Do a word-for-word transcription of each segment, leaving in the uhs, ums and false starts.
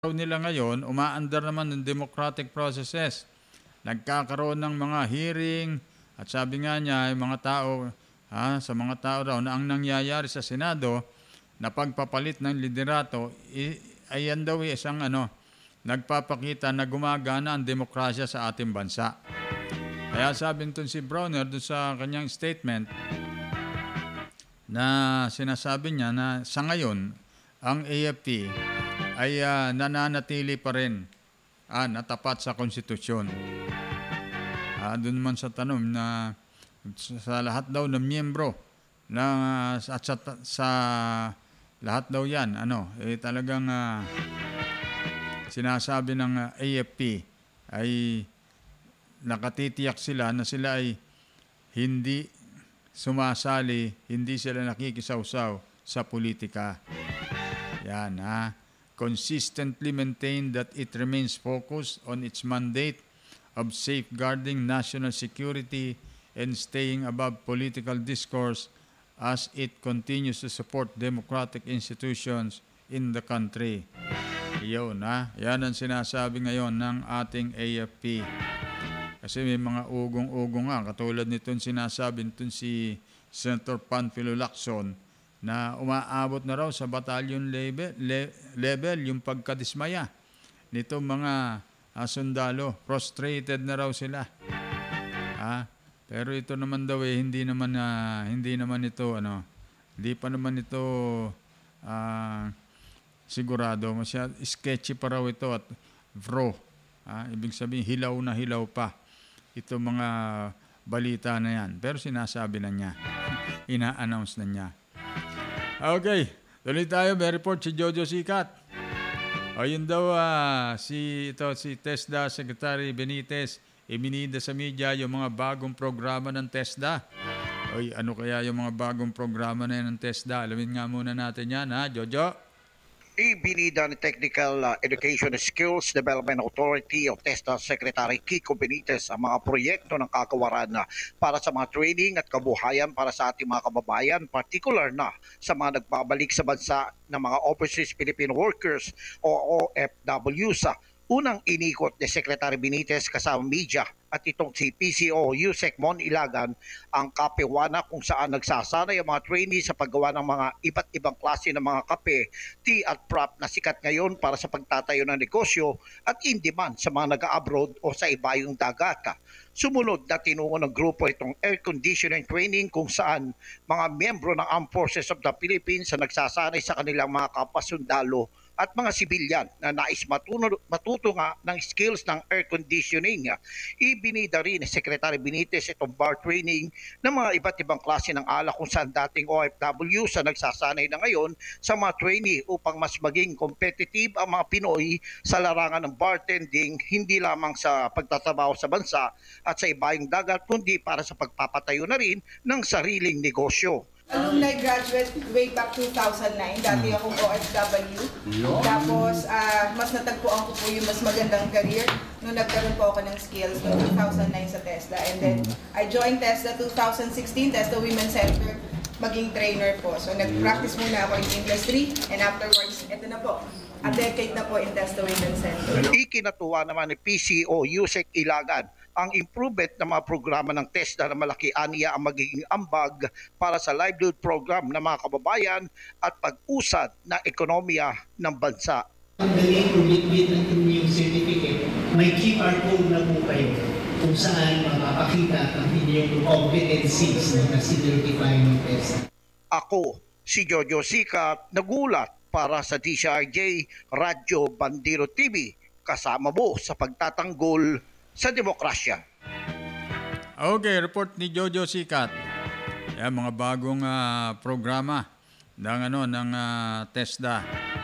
nila ngayon, umaandar naman ng democratic processes. Nagkakaroon ng mga hearing at sabi nga niya, yung mga tao, ha, sa mga tao raw na ang nangyayari sa Senado na pagpapalit ng liderato, i- ay yan daw isang ano, nagpapakita na gumagana ang demokrasya sa ating bansa. Kaya sabi nito si Browner doon sa kanyang statement na sinasabi niya na sa ngayon, ang A F P ay uh, nananatili pa rin ah, natapat sa konstitusyon. Ah, doon naman sa tanong na sa lahat daw ng miyembro na at sa, sa lahat daw yan, ano, eh, talagang uh, sinasabi ng uh, A F P ay nakatitiyak sila na sila ay hindi sumasali, hindi sila nakikisawsaw sa politika. Yan ha. Consistently maintain that it remains focused on its mandate of safeguarding national security and staying above political discourse as it continues to support democratic institutions in the country. Iyon ha. Yan ang sinasabi ngayon ng ating A F P. Kasi may mga ugong-ugong nga, katulad nitong sinasabi nitong si Senator Panfilo Lacson, na umaabot na raw sa battalion level, le, level yung pagkadismaya nitong mga uh, sundalo. Prostrated na raw sila. Ah, pero ito naman daw eh, hindi naman, uh, hindi naman ito, ano, hindi pa naman ito uh, sigurado. Masyad, sketchy pa raw ito at bro. Ah, ibig sabihin, hilaw na hilaw pa ito mga balita na yan. Pero sinasabi na niya. Ina-announce na niya. Okay, tuloy tayo. May report si Jojo Sikat. O yun daw, uh, si, ito, si TESDA Secretary Benitez, iminida sa media yung mga bagong programa ng TESDA. Oy, ano kaya yung mga bagong programa na yan ng TESDA? Alamin nga muna natin yan, ha, Jojo? Ibinida ni Technical uh, Education Skills Development Authority of TESDA Secretary Kiko Benitez ang mga proyekto ng kagawaran na para sa mga training at kabuhayan para sa ating mga kababayan, particular na sa mga nagbabalik sa bansa ng mga Overseas Filipino Workers o O F Ws. Unang inikot ni Secretary Benitez kasama media at itong si P C O Yusek Mon Ilagan ang Kapewana kung saan nagsasanay ang mga trainees sa paggawa ng mga iba't ibang klase ng mga kape, tea at prop na sikat ngayon para sa pagtatayo ng negosyo at in demand sa mga nag-abroad o sa ibayong dagat. Sumunod na tinungo ng grupo itong air conditioning training kung saan mga miyembro ng Armed Forces of the Philippines ang nagsasanay sa kanilang mga kapasundalo at mga sibilyan na nais matuto, matuto nga ng skills ng air conditioning. Ibinida rin ni Secretary Benitez itong bar training ng mga iba't ibang klase ng alak kung saan dating O F W sa nagsasanay na ngayon sa mga trainee upang mas maging competitive ang mga Pinoy sa larangan ng bartending, hindi lamang sa pagtatrabaho sa bansa at sa ibayong dagat kundi para sa pagpapatayo na rin ng sariling negosyo. Alumni graduate way back two thousand nine. Dati akong O F W. Tapos, uh, mas natagpuan ko po yung mas magandang career nung nagkaroon po ako ng skills noong two thousand nine sa TESDA. And then, I joined TESDA two thousand sixteen, TESDA Women's Center, maging trainer po. So, nag-practice muna ako in industry. And afterwards, eto na po. A decade na po in TESDA Women's Center. Ikinatuwa naman ni P C O Yusek Ilagan ang improvement ng mga programa ng TESDA na malaki aniya ang magiging ambag para sa livelihood program ng mga kababayan at pag-usad na ekonomiya ng bansa. Ang galing kumit-mit ng inyong certificate, may Q R code na po kayo kung saan mapapakita ang inyong competencies na nasinertify ng TESDA. Ako, si Jojo Sikat, nagulat para sa D C R J Radyo Bandero T V, kasama mo sa pagtatanggol sa demokrasya. Okay, report ni Jojo Sikat. Yan, mga bagong uh, programa ng, ano, ng uh, TESDA.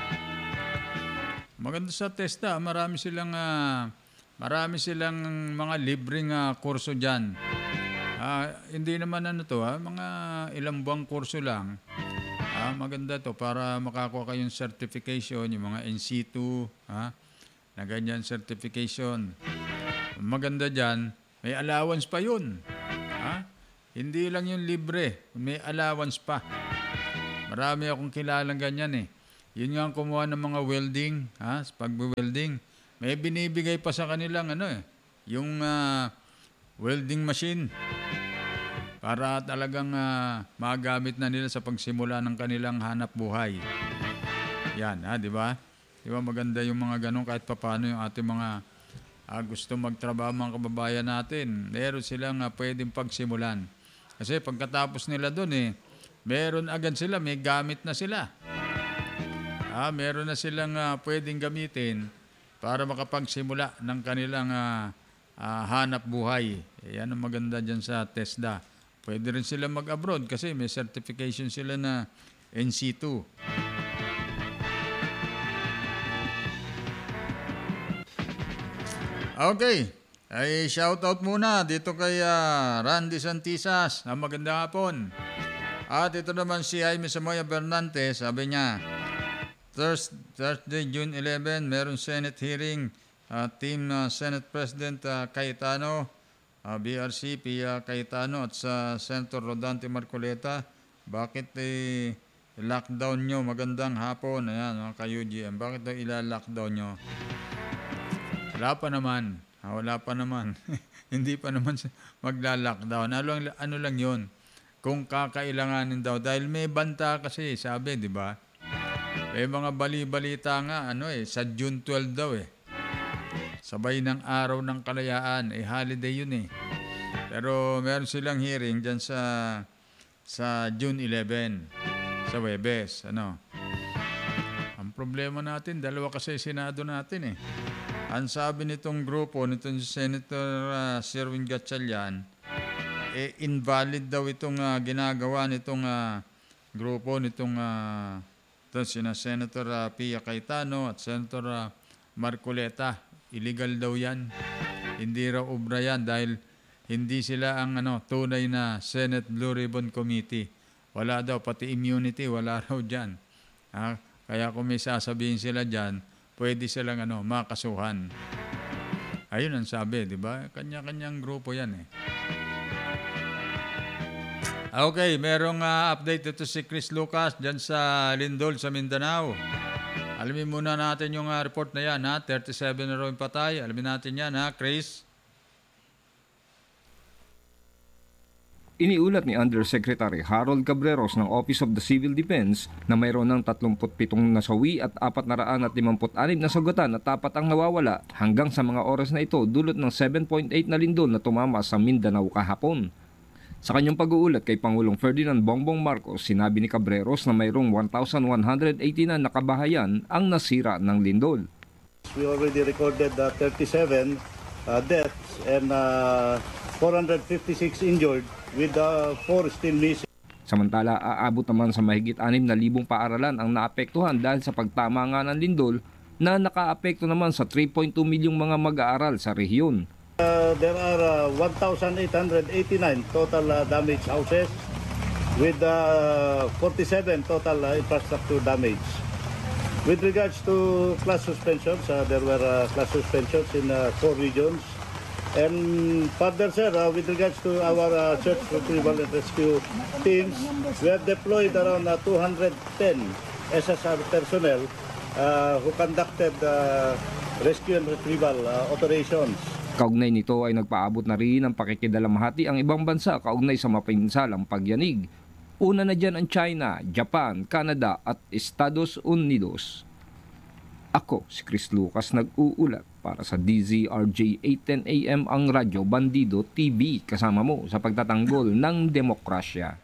Maganda sa TESDA, marami silang, uh, marami silang mga libreng uh, kurso dyan. Uh, hindi naman ano to, ha? Mga ilang buwang kurso lang. Ah, maganda to para makakuha kayong certification, yung mga N C two, ha? Na ganyan certification. Maganda dyan, may allowance pa yun. Ha? Hindi lang yung libre, may allowance pa. Marami akong kilalang ganyan eh. Yun nga ang kumuha ng mga welding, ha? Sa pag-welding. May binibigay pa sa kanilang ano eh, yung ah, welding machine para talagang ah, magamit na nila sa pagsimula ng kanilang hanap buhay. Yan, ha, di ba? Di ba maganda yung mga ganun kahit papaano yung ating mga ah, gusto magtrabaho mga kababayan natin. Meron silang ah, pwedeng pagsimulan. Kasi pagkatapos nila doon eh, meron agad sila, may gamit na sila. Ah, meron na silang ah, pwedeng gamitin para makapagsimula ng kanilang ah, ah, hanap buhay. Eh, yan ang maganda dyan sa TESDA. Pwede rin sila mag-abroad kasi may certification sila na N C two. Okay. Ay shoutout muna dito kay ah, Randy Santisas. Ah, magandang hapon. At ito naman si Jaime Samoya Bernante, sabi niya, Thurs- Thursday, June eleventh, meron Senate hearing. Uh, Team uh, Senate President uh, Cayetano, uh, B R C, Pia Cayetano at sa Senator Rodante Marcoleta. Bakit eh, lockdown nyo? Magandang hapon. Ayan, mga ka-U G M. Bakit daw ila-lockdown nyo? Wala pa naman. Ah, wala pa naman. Hindi pa naman magla-lockdown. Ano, lang- ano lang yun? Kung kakailanganin daw. Dahil may banta kasi, sabi, di ba? May mga bali-balita nga, ano eh, sa June twelfth daw eh. Sabay ng araw ng kalayaan, eh holiday yun eh. Pero meron silang hearing dyan sa sa June eleventh, sa Webes, ano. Ang problema natin, dalawa kasi Senado natin eh. Ang sabi nitong grupo, nitong Senator uh, Sherwin Gatchalian, eh invalid daw itong uh, ginagawa nitong uh, grupo, nitong uh, ito, sina Senator uh, Pia Cayetano at Senator uh, Marcoleta. Illegal daw yan. Hindi raw obra yan dahil hindi sila ang ano, tunay na Senate Blue Ribbon Committee. Wala daw, pati immunity, wala raw dyan. Ha? Kaya kung may sasabihin sila dyan, pwede silang ano, makasuhan. Ayun ang sabi, di ba? Kanya-kanyang grupo yan eh. Okay, merong uh, update ito si Chris Lucas dyan sa Lindol sa Mindanao. Alamin muna natin yung uh, report na yan, ha? thirty-seven na raw yung patay. Alamin natin yan, ha, Chris? Iniulat ni Undersecretary Harold Cabreros ng Office of the Civil Defense na mayroon ng thirty-seven nasawi at four hundred fifty-six na sugatan at apat ang nawawala hanggang sa mga oras na ito dulot ng seven point eight na lindol na tumama sa Mindanao kahapon. Sa kanyang pag-uulat kay Pangulong Ferdinand Bongbong Marcos, sinabi ni Cabreros na mayroong one thousand one hundred eighty-nine na kabahayan ang nasira ng lindol. We already recorded uh, thirty-seven uh, deaths and uh, four hundred fifty-six injured with uh, four still missing. Samantala, aabot naman sa mahigit six na libong paaralan ang naapektuhan dahil sa pagtama nga ng lindol na nakaapekto naman sa three point two milyong mga mag-aaral sa rehiyon. Uh, there are uh, one thousand eight hundred eighty-nine total uh, damaged houses with uh, forty-seven total uh, infrastructure damage. With regards to class suspensions, uh, there were uh, class suspensions in uh, four regions. And further, sir, uh, with regards to our uh, search, retrieval and rescue teams, we have deployed around uh, two hundred ten S S R personnel uh, who conducted uh, rescue and retrieval uh, operations. Kaugnay nito ay nagpaabot na rin ng pakikidalamhati ang ibang bansa kaugnay sa mapinsalang pagyanig. Una na dyan ang China, Japan, Canada at Estados Unidos. Ako si Chris Lucas nag-uulat para sa D Z R J eight ten A M ang Radyo Bandido T V kasama mo sa pagtatanggol ng demokrasya.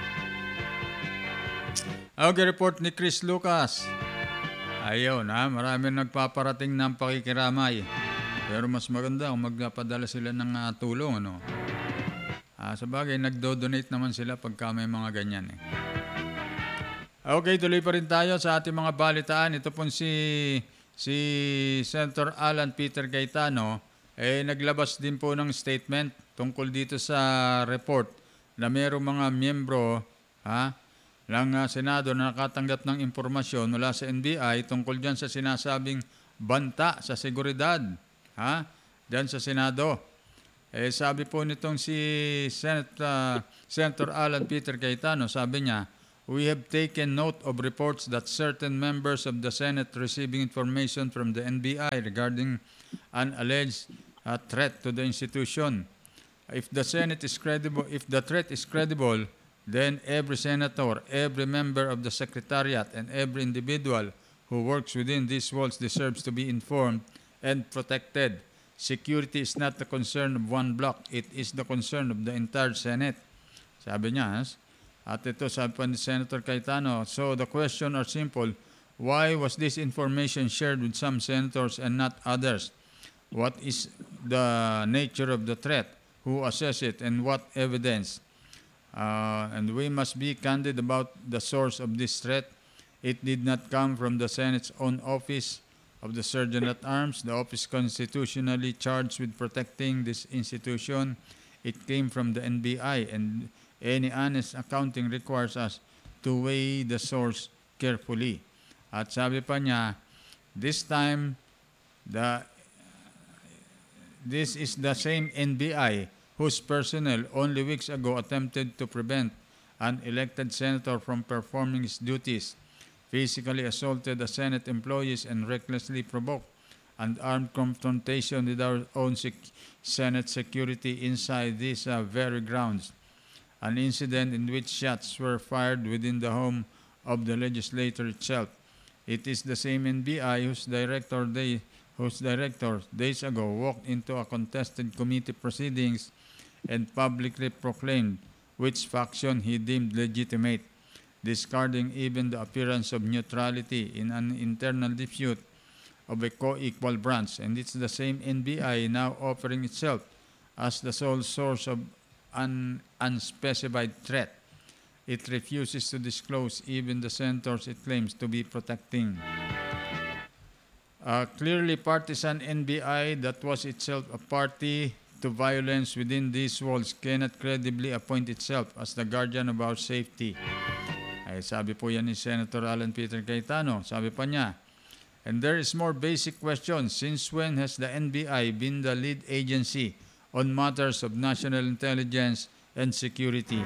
Okay, report ni Chris Lucas. Ayun ha, maraming nagpaparating ng pakikiramay. Pero mas maganda kung magpadala sila ng uh, tulong, ano. Ah, sa bagay, nagdo-donate naman sila pagka may mga ganyan eh. Okay, tuloy pa rin tayo sa ating mga balitaan. Ito pong si si Senator Alan Peter Cayetano eh naglabas din po ng statement tungkol dito sa report na mayroong mga miyembro ha ng uh, Senado na nakatanggap ng impormasyon mula sa N B I tungkol diyan sa sinasabing banta sa seguridad ha diyan sa Senado. Eh sabi po nitong si Senate, uh, Senator Alan Peter Cayetano, sabi niya, We have taken note of reports that certain members of the Senate receiving information from the N B I regarding an alleged uh, threat to the institution. If the Senate is credible, if the threat is credible, then every senator, every member of the Secretariat, and every individual who works within these walls deserves to be informed and protected. Security is not the concern of one bloc, it is the concern of the entire Senate. Sabi niya, has? At ito sabi pa ni Senator Cayetano, so the question are simple, why was this information shared with some senators and not others? What is the nature of the threat? Who assessed it and what evidence? Uh, and we must be candid about the source of this threat. It did not come from the Senate's own office of the Surgeon at Arms, the office constitutionally charged with protecting this institution. It came from the N B I, and any honest accounting requires us to weigh the source carefully. At sabi pa niya, this time, the this is the same N B I whose personnel only weeks ago attempted to prevent an elected senator from performing his duties, physically assaulted the Senate employees, and recklessly provoked an armed confrontation with our own sec- Senate security inside these uh, very grounds. An incident in which shots were fired within the home of the legislature itself. It is the same N B I whose director, they, whose director days ago walked into a contested committee proceedings and publicly proclaimed which faction he deemed legitimate, discarding even the appearance of neutrality in an internal dispute of a co-equal branch. And it's the same N B I now offering itself as the sole source of an unspecified threat. It refuses to disclose even the senators it claims to be protecting. A clearly partisan N B I that was itself a party to violence within these walls cannot credibly appoint itself as the guardian of our safety. Ay, sabi po yan ni Senator Alan Peter Cayetano. Sabi pa niya, and there is more basic question. Since when has the N B I been the lead agency on matters of national intelligence and security?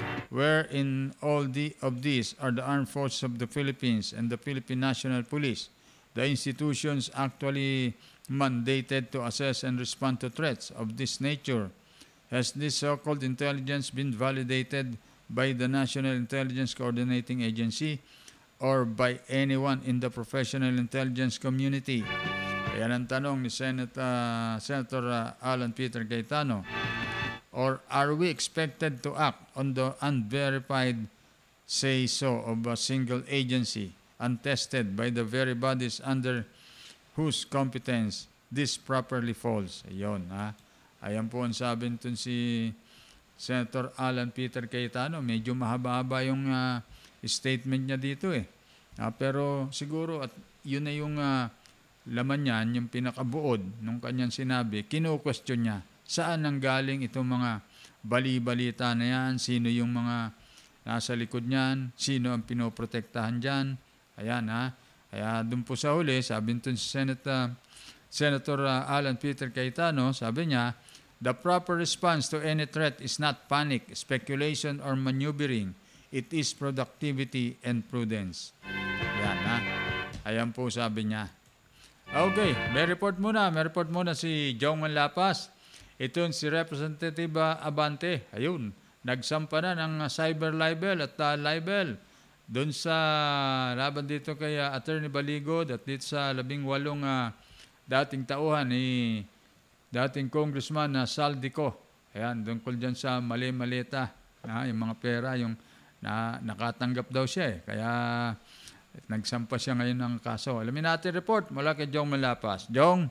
Where in all the, of these are the armed forces of the Philippines and the Philippine National Police, the institutions actually mandated to assess and respond to threats of this nature? Has this so-called intelligence been validated by the National Intelligence Coordinating Agency or by anyone in the professional intelligence community? Yan ang tanong ni Senate, uh, Senator uh, Alan Peter Cayetano. Or are we expected to act on the unverified say-so of a single agency, untested by the very bodies under whose competence this properly falls? Ayun, ha? Ayan po ang sabi nito si Senator Alan Peter Cayetano. Medyo mahaba-haba yung uh, statement niya dito eh. Uh, pero siguro at yun na yung uh, laman niyan, yung pinakabuod nung kanyang sinabi, kinu-question niya, saan nang galing itong mga bali-balita na yan, sino yung mga nasa likod niyan, sino ang pinoprotektahan dyan. Ayan ha. Kaya dun po sa huli, sabi nito si Senator, Senator uh, Alan Peter Cayetano, sabi niya, the proper response to any threat is not panic, speculation, or maneuvering. It is productivity and prudence. Ayan ha. Ayan po sabi niya. Okay, may report muna. May report muna si Jong Manlapas. Ito si Representative Abante. Ayun, nagsampa na ng cyber libel at uh, libel doon sa laban dito kay uh, Attorney Baligod at dito sa labing walong uh, dating tauhan ni dating Congressman na uh, Saldico. Ayan, doon ko dyan sa mali-malita. Ah, yung mga pera, yung na, nakatanggap daw siya eh. Kaya nagsampa siya ngayon ng kaso. Alamin natin report mula kay Jong Malapas. Jong?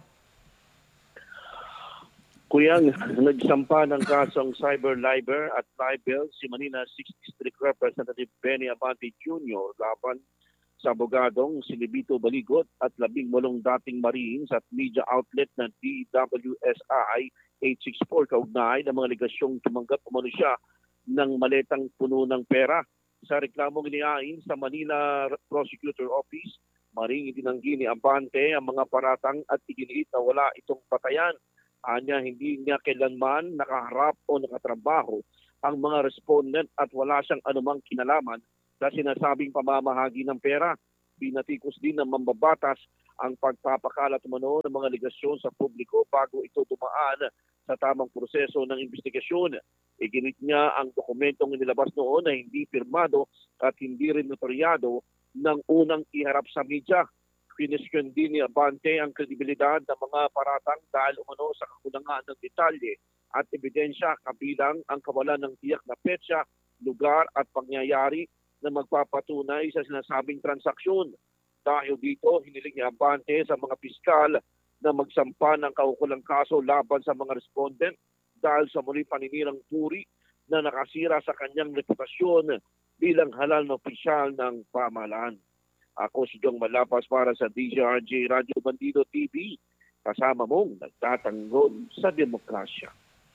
Kuyang, nagsampa ng kasong cyber libel at libel si Manila sixth District Representative Benny Abante Junior laban sa abogadong si Libito Baligot at labing walong dating Marines at media outlet na D W S I eight sixty-four kaugnay ng mga legasyong tumanggap umano siya ng maletang puno ng pera. Sa reklamong inihain sa Manila Prosecutor Office, maring itinanggi ni Abante ang mga paratang at iginiit na wala itong patayan. Anya, hindi niya kailanman nakaharap o nakatrabaho ang mga respondent at wala siyang anumang kinalaman sa sinasabing pamamahagi ng pera. Pinatikos din ng mambabatas ang pagpapakalat umano ng mga legasyon sa publiko bago ito dumaan sa tamang proseso ng investigasyon. Iginit niya ang dokumentong inilabas noon na hindi pirmado at hindi rin notaryado ng unang iharap sa media. Kinisyon din ni Abante ang kredibilidad ng mga paratang dahil umano sa kakulangan ng detalye at ebidensya kabilang ang kawalan ng tiyak na petsa, lugar at pangyayari na magpapatunay sa sinasabing transaksyon. Dahil dito, hiniling ni Abante sa mga piskal na magsampa ng kaukulang kaso laban sa mga respondent dahil sa muli paninirang puri na nakasira sa kanyang reputasyon bilang halal na opisyal ng pamahalaan. Ako si Jong Malapas para sa D Z R J Radio Bandido T V, kasama mong nagtatanggol sa demokrasya.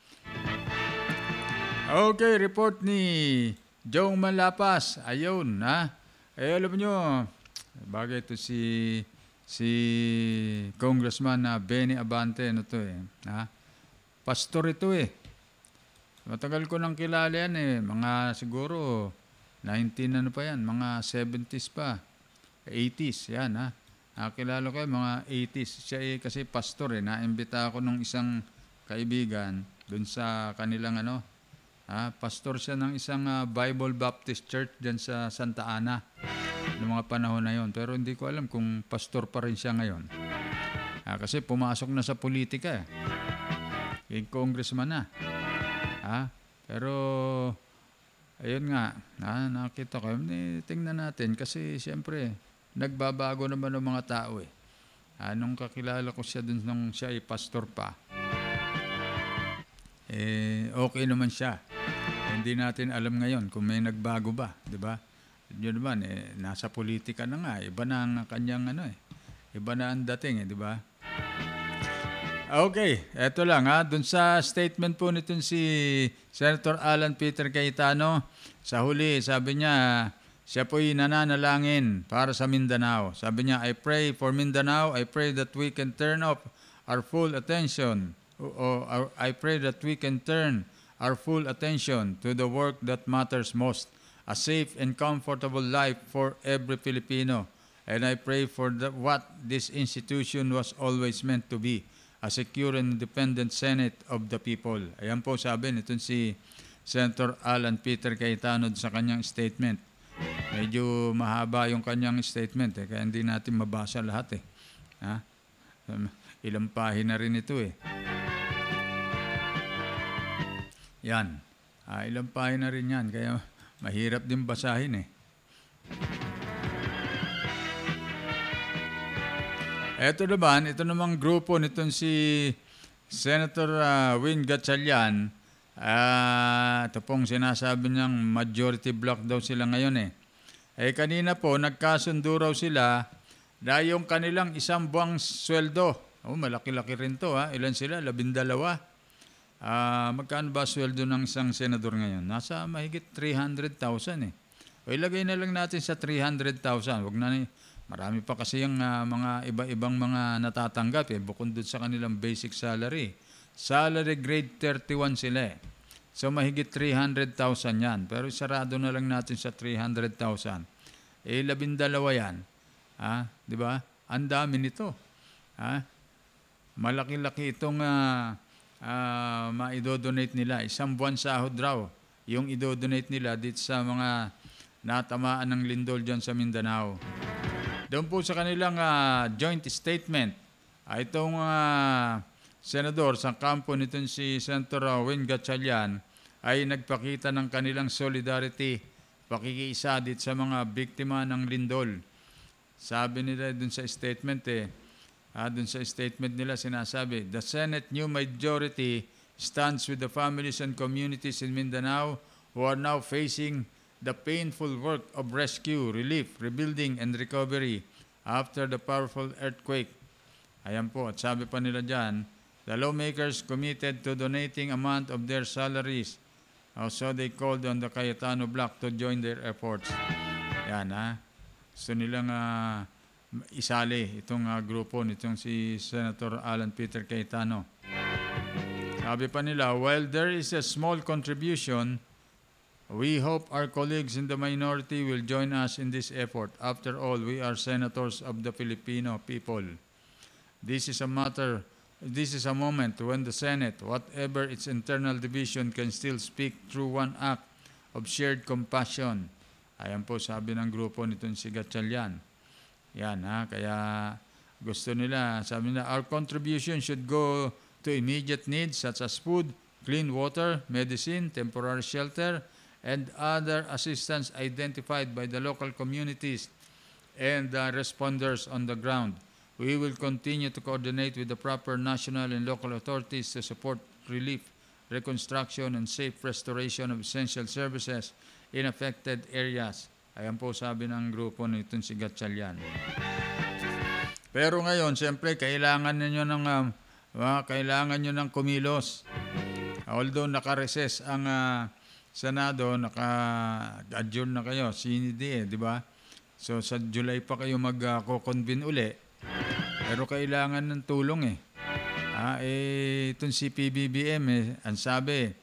Okay, report ni Jong Malapas. Ayun, ha? Eh, alam nyo, bagay ito si si Congressman na Benny Abante, ano to eh, ha? Pastor ito eh. Matagal ko nang kilala yan eh, mga siguro nineteen ano pa yan, mga seventies pa, eighties, yan ha. Nakilala ko yung mga eighties. Siya eh, kasi pastor eh, naimbita ako nung isang kaibigan dun sa kanilang ano, ha, pastor siya ng isang uh, Bible Baptist Church dyan sa Santa Ana noong mga panahon na yon. Pero hindi ko alam kung pastor pa rin siya ngayon. Ha, kasi pumasok na sa politika eh. Yung congressman na. Ha? Pero ayun nga, ha, nakita ko, eh, tingnan natin kasi siyempre nagbabago naman ng mga tao eh. Ha, nung kakilala ko siya dun nung siya ay pastor pa, eh okay naman siya. Hindi natin alam ngayon kung may nagbago ba, di ba? Yun naman, eh, nasa politika na nga, iba na ang kanyang ano eh. Iba na ang dating eh, di ba? Okay, eto lang ha. Doon sa statement po nitong si Senator Alan Peter Cayetano, sa huli, sabi niya, siya po'y nananalangin para sa Mindanao. Sabi niya, I pray for Mindanao. I pray that we can turn off our full attention. O, o I pray that we can turn our full attention to the work that matters most, a safe and comfortable life for every Filipino. And I pray for the, what this institution was always meant to be, a secure and independent Senate of the people. Ayan po sabi nitong si Senator Alan Peter Cayetano sa kanyang statement. Medyo mahaba yung kanyang statement eh, kaya hindi natin mabasa lahat eh. Ha? Ilang pahina rin ito eh. Yan. Ah, ilang pahina rin yan, kaya mahirap din basahin eh. Ito naman, ito namang grupo nitong si Senator uh, Win Gatchalian. Uh, ito pong sinasabi niyang majority block daw sila ngayon eh. Eh kanina po, nagkasundo raw sila dahil yung kanilang isang buwang sweldo. Oh, malaki-laki rin to ha. Ilan sila? Labindalawa. Uh, magkano ba sweldo ng isang senador ngayon? Nasa mahigit three hundred thousand eh. O ilagay na lang natin sa three hundred thousand. Huwag na ni... Marami pa kasi yung uh, mga iba-ibang mga natatanggap eh, bukod doon sa kanilang basic salary. Salary grade thirty-one sila eh. So mahigit three hundred thousand yan. Pero sarado na lang natin sa three hundred thousand. Eh, labindalawa yan. Ha? Di ba? Ang dami nito. Ha? Malaki-laki itong uh, uh, maidodonate nila. Isang buwan sahod raw yung idodonate nila dito sa mga natamaan ng lindol dyan sa Mindanao. Doon po sa kanilang uh, joint statement, uh, itong uh, senador sa kampo nitong si Senator Win Gatchalian ay nagpakita ng kanilang solidarity, pakikiisa dito sa mga biktima ng lindol. Sabi nila doon sa statement eh, uh, doon sa statement nila sinasabi, the Senate new majority stands with the families and communities in Mindanao who are now facing the painful work of rescue, relief, rebuilding, and recovery after the powerful earthquake. Ayan po, at sabi pa nila dyan, the lawmakers committed to donating a month of their salaries. Uh, so they called on the Cayetano block to join their efforts. Yan ha. Gusto nilang uh, isali itong uh, grupo nitong si Senator Alan Peter Cayetano. Sabi pa nila, while there is a small contribution We hope our colleagues in the minority will join us in this effort. After all, we are senators of the Filipino people. This is a matter, this is a moment when the Senate, whatever its internal division, can still speak through one act of shared compassion. Ayan po sabi ng grupo nitong si Gatchalian. Yan ha, kaya gusto nila, sabi nila, our contribution should go to immediate needs such as food, clean water, medicine, temporary shelter, and other assistance identified by the local communities and the responders on the ground. We will continue to coordinate with the proper national and local authorities to support relief, reconstruction, and safe restoration of essential services in affected areas. Ayan po sabi ng grupo nitong si Gatchalian. Pero ngayon, siyempre, kailangan ninyo ng, uh, kailangan nyo ng kumilos. Although naka-recess ang uh, Senado, naka-adjourn na kayo, C N D eh, di ba? So sa July pa kayo mag-convene uli. Pero kailangan ng tulong eh. Ah, eh, itong si P B B M eh, ang sabi,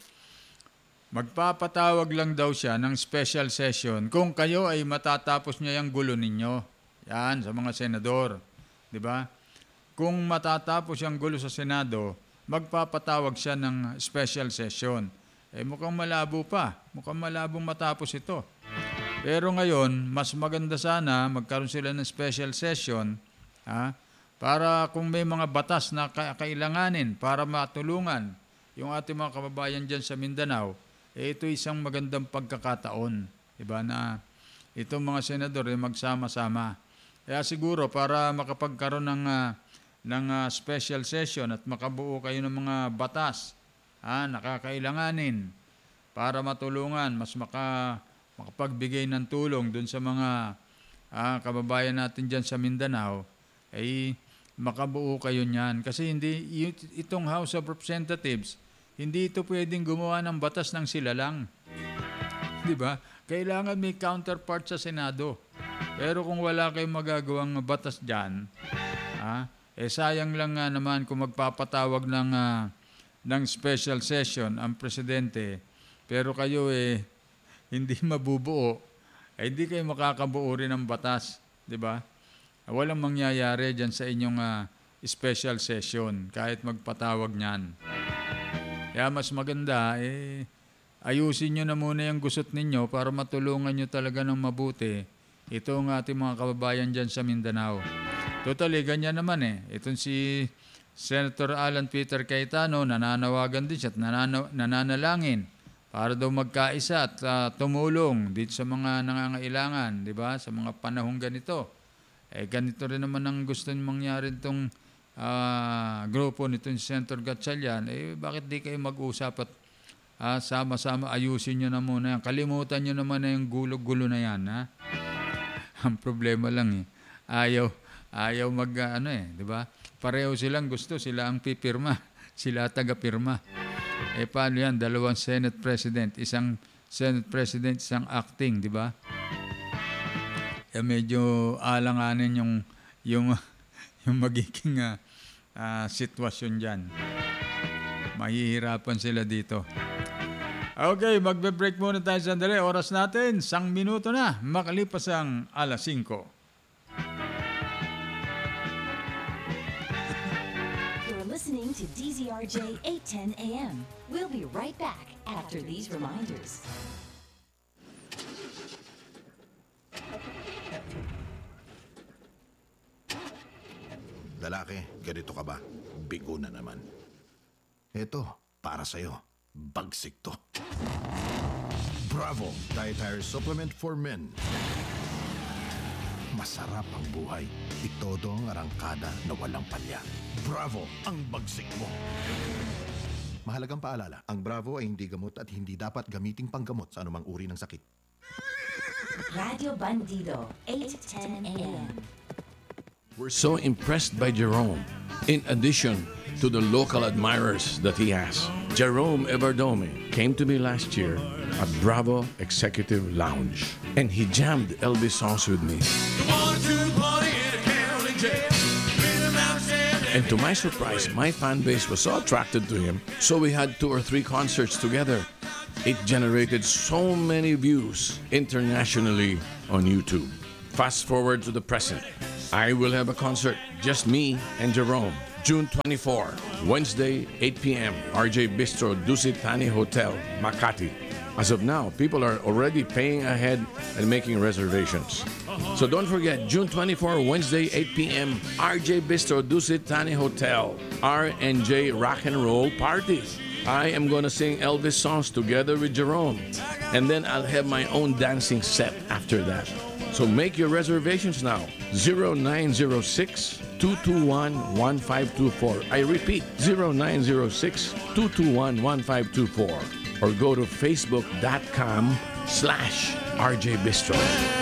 magpapatawag lang daw siya ng special session kung kayo ay matatapos niya yung gulo ninyo. Yan, sa mga senador. Di ba? Kung matatapos yung gulo sa Senado, magpapatawag siya ng special session. Eh mukhang malabo pa. Mukhang malabong matapos ito. Pero ngayon, mas maganda sana magkaroon sila ng special session ha, para kung may mga batas na kailanganin para matulungan yung ating mga kababayan dyan sa Mindanao, eh ito isang magandang pagkakataon. Diba, na itong mga senador eh, magsama-sama. Kaya siguro para makapagkaroon ng, uh, ng uh, special session at makabuo kayo ng mga batas Ah, nakakailanganin para matulungan, mas maka, makapagbigay ng tulong dun sa mga ah, kababayan natin dyan sa Mindanao, ay makabuo kayo niyan. Kasi hindi, itong House of Representatives, hindi ito pwedeng gumawa ng batas ng sila lang. Di ba? Kailangan may counterpart sa Senado. Pero kung wala kayong magagawang batas dyan, ah, eh sayang lang nga naman kung magpapatawag ng uh, ng special session ang presidente, pero kayo eh hindi mabubuo, eh hindi kayo makakabuo rin ng batas, di ba? Walang mangyayari dyan sa inyong uh, special session kahit magpatawag niyan. Kaya mas maganda eh ayusin nyo na muna yung gusot ninyo para matulungan nyo talaga ng mabuti itong ating mga kababayan dyan sa Mindanao. Totally, ganyan naman eh. Itong si Senator Alan Peter Cayetano, nananawagan din siya at nanana- nananalangin para daw magkaisa at uh, tumulong dito sa mga nangangailangan, di ba? Sa mga panahong ganito. Eh, ganito rin naman ang gusto nyo mangyari itong uh, grupo nito ni Senator Gatchalian. Eh, bakit di kayo mag-usap at uh, sama-sama ayusin nyo na muna yan? Kalimutan nyo naman na yung gulo-gulo na yan, ha? Ang problema lang eh, ayaw, ayaw mag, uh, ano eh, di ba? Pareho silang gusto, sila ang pipirma, sila taga-pirma. Eh paano yan? Dalawang Senate President, isang Senate President, isang acting, di ba? Eh medyo alanganin yung, yung, yung magiging uh, uh, sitwasyon dyan. Mahihirapan sila dito. Okay, magbe-break muna tayo sandali. Oras natin, isang minuto na, makalipas ang alas singko. Listening to D Z R J eight ten A M. We'll be right back after these reminders. Lalaki, ganito ka ba? Bigo na naman. Eto, para sa'yo. Bagsik to. Bravo! Dietary Supplement for Men. Masarap ang buhay. Itodo ang arangkada na walang palya. Bravo ang bagsik mo. Mahalagang paalala, ang Bravo ay hindi gamot at hindi dapat gamiting panggamot sa anumang uri ng sakit. Radio Bandido, eight ten A M. We're so impressed by Jerome. In addition to the local admirers that he has, Jerome Everdome came to me last year at Bravo Executive Lounge, and he jammed Elvis songs with me. And to my surprise, my fan base was so attracted to him, so we had two or three concerts together it generated so many views internationally on YouTube. Fast forward to the present. I will have a concert, just me and Jerome, June twenty-fourth, Wednesday, eight p.m., R J Bistro, Dusit Thani Hotel, Makati. As of now, people are already paying ahead and making reservations. So don't forget, June twenty-fourth, Wednesday, eight p.m., R J Bistro, Dusit Thani Hotel, R and J Rock and Roll Party. I am going to sing Elvis songs together with Jerome. And then I'll have my own dancing set after that. So make your reservations now. zero nine zero six, two two one, one five two four. I repeat, zero nine zero six, two two one, one five two four. Or go to facebook.com slash RJ Bistro.